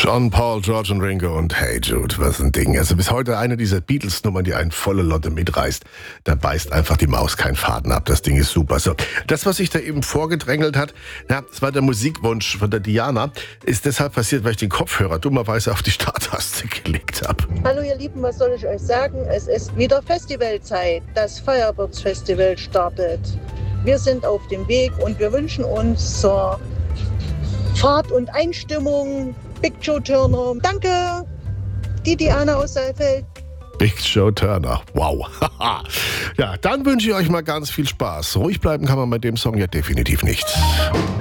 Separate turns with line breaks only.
John, Paul, George und Ringo und Hey Jude, was ein Ding. Also bis heute eine dieser Beatles-Nummern, die einen volle Lotte mitreißt. Da beißt einfach die Maus keinen Faden ab. Das Ding ist super. So, das, was sich da eben vorgedrängelt hat, ja, das war der Musikwunsch von der Diana, ist deshalb passiert, weil ich den Kopfhörer dummerweise auf die Starttaste gelegt habe.
Hallo ihr Lieben, was soll ich euch sagen? Es ist wieder Festivalzeit. Das Firebirds Festival startet. Wir sind auf dem Weg und wir wünschen uns zur Fahrt und Einstimmung Big Joe Turner. Danke, die Diana aus Saalfeld.
Big Joe Turner, wow. Ja, dann wünsche ich euch mal ganz viel Spaß. Ruhig bleiben kann man bei dem Song ja definitiv nicht.